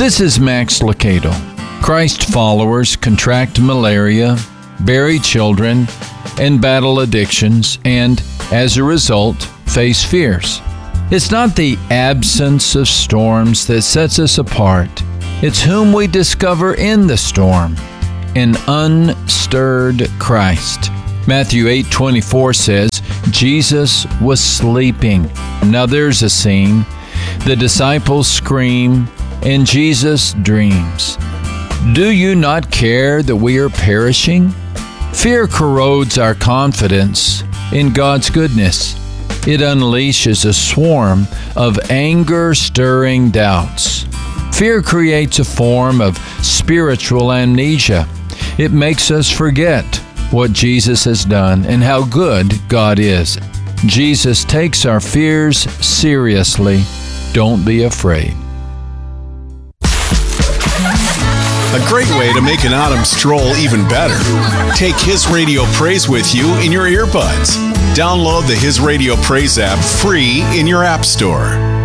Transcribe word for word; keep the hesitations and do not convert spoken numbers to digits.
This is Max Lucado. Christ followers contract malaria, bury children, and battle addictions, and, as a result, face fears. It's not the absence of storms that sets us apart. It's whom we discover in the storm, an unstirred Christ. Matthew eight twenty-four says, Jesus was sleeping. Now there's a scene. The disciples scream, and Jesus dreams. Do you not care that we are perishing? Fear corrodes our confidence in God's goodness. It unleashes a swarm of anger-stirring doubts. Fear creates a form of spiritual amnesia. It makes us forget what Jesus has done and how good God is. Jesus takes our fears seriously. Don't be afraid. A great way to make an autumn stroll even better. Take His Radio Praise with you in your earbuds. Download the His Radio Praise app free in your app store.